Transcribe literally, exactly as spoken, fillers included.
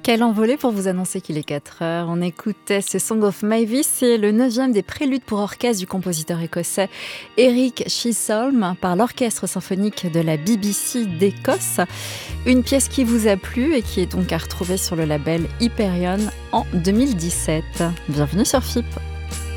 Quel envolée pour vous annoncer qu'il est quatre heures. On écoutait ce Song of Mavis, c'est le neuvième des préludes pour orchestre du compositeur écossais Eric Chisholm par l'Orchestre symphonique de la B B C d'Écosse. Une pièce qui vous a plu et qui est donc à retrouver sur le label Hyperion en deux mille dix-sept. Bienvenue sur F I P.